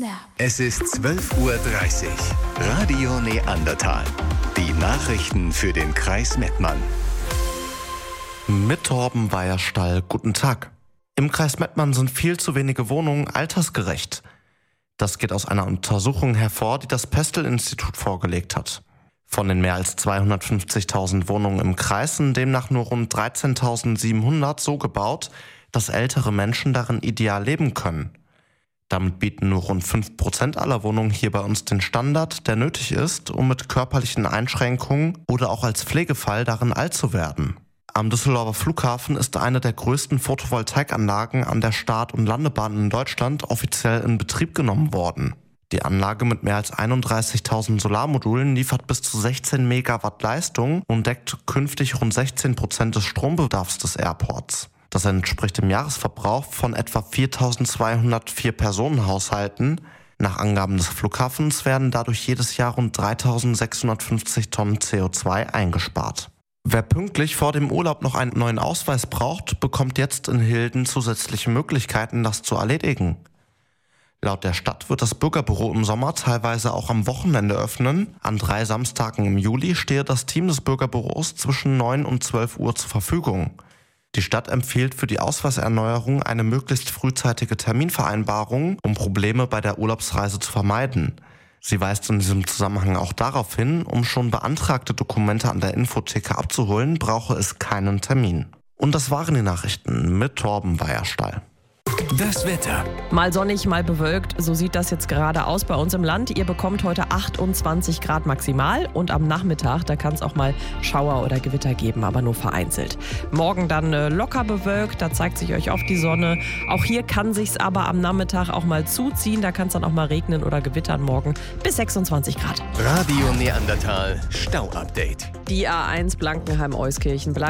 Es ist 12:30 Uhr. Radio Neandertal. Die Nachrichten für den Kreis Mettmann. Mit Torben Weierstall, guten Tag. Im Kreis Mettmann sind viel zu wenige Wohnungen altersgerecht. Das geht aus einer Untersuchung hervor, die das Pestel-Institut vorgelegt hat. Von den mehr als 250.000 Wohnungen im Kreis sind demnach nur rund 13.700 so gebaut, dass ältere Menschen darin ideal leben können. Damit bieten nur rund 5% aller Wohnungen hier bei uns den Standard, der nötig ist, um mit körperlichen Einschränkungen oder auch als Pflegefall darin alt zu werden. Am Düsseldorfer Flughafen ist eine der größten Photovoltaikanlagen an der Start- und Landebahn in Deutschland offiziell in Betrieb genommen worden. Die Anlage mit mehr als 31.000 Solarmodulen liefert bis zu 16 Megawatt Leistung und deckt künftig rund 16% des Strombedarfs des Airports. Das entspricht dem Jahresverbrauch von etwa 4.204 Personenhaushalten. Nach Angaben des Flughafens werden dadurch jedes Jahr rund 3.650 Tonnen CO2 eingespart. Wer pünktlich vor dem Urlaub noch einen neuen Ausweis braucht, bekommt jetzt in Hilden zusätzliche Möglichkeiten, das zu erledigen. Laut der Stadt wird das Bürgerbüro im Sommer teilweise auch am Wochenende öffnen. An 3 Samstagen im Juli stehe das Team des Bürgerbüros zwischen 9 und 12 Uhr zur Verfügung. Die Stadt empfiehlt für die Ausweiserneuerung eine möglichst frühzeitige Terminvereinbarung, um Probleme bei der Urlaubsreise zu vermeiden. Sie weist in diesem Zusammenhang auch darauf hin, um schon beantragte Dokumente an der Infotheke abzuholen, brauche es keinen Termin. Und das waren die Nachrichten mit Torben Weierstall. Das Wetter. Mal sonnig, mal bewölkt, so sieht das jetzt gerade aus bei uns im Land. Ihr bekommt heute 28 Grad maximal und am Nachmittag, da kann es auch mal Schauer oder Gewitter geben, aber nur vereinzelt. Morgen dann locker bewölkt, da zeigt sich euch oft die Sonne. Auch hier kann sich's aber am Nachmittag auch mal zuziehen, da kann es dann auch mal regnen oder gewittern morgen bis 26 Grad. Radio Neandertal Stau-Update. Die A1 Blankenheim-Euskirchen bleibt